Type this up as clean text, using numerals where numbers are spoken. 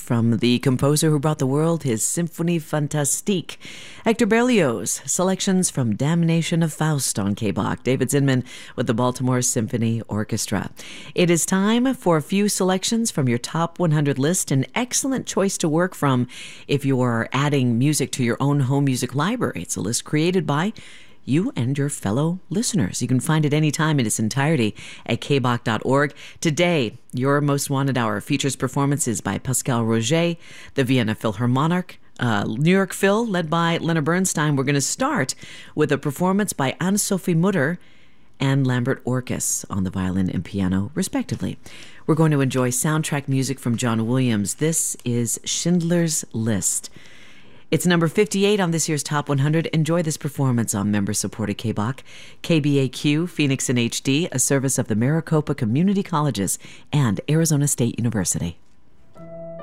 from the composer who brought the world his Symphonie Fantastique. Hector Berlioz, selections from Damnation of Faust on K-Bach. David Zinman with the Baltimore Symphony Orchestra. It is time for a few selections from your top 100 list, an excellent choice to work from if you are adding music to your own home music library. It's a list created by you and your fellow listeners. You can find it anytime in its entirety at kbach.org. Today, your Most Wanted Hour features performances by Pascal Roger, the Vienna Philharmonic, New York Phil, led by Leonard Bernstein. We're going to start with a performance by Anne-Sophie Mutter and Lambert Orkes on the violin and piano, respectively. We're going to enjoy soundtrack music from John Williams. This is Schindler's List. It's number 58 on this year's Top 100. Enjoy this performance on member-supported K-Bach, KBAQ, Phoenix in HD, a service of the Maricopa Community Colleges and Arizona State University.